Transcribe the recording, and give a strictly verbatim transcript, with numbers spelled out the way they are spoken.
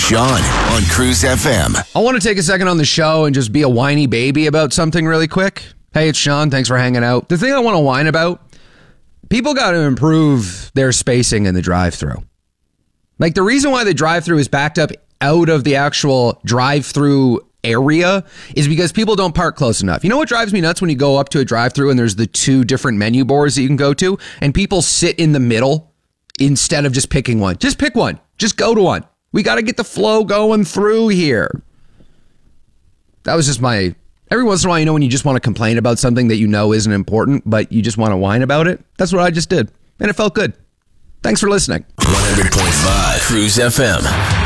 Sean on Cruise F M. I want to take a second on the show and just be a whiny baby about something really quick. Hey, it's Sean. Thanks for hanging out. The thing I want to whine about, people got to improve their spacing in the drive-thru. Like, the reason why the drive-thru is backed up out of the actual drive-thru area is because people don't park close enough. You know what drives me nuts? When you go up to a drive-thru and there's the two different menu boards that you can go to, and people sit in the middle instead of just picking one. Just pick one. Just go to one. We got to get the flow going through here. That was just my... Every once in a while, you know, when you just want to complain about something that you know isn't important, but you just want to whine about it? That's what I just did. And it felt good. Thanks for listening. one hundred point five Cruise F M.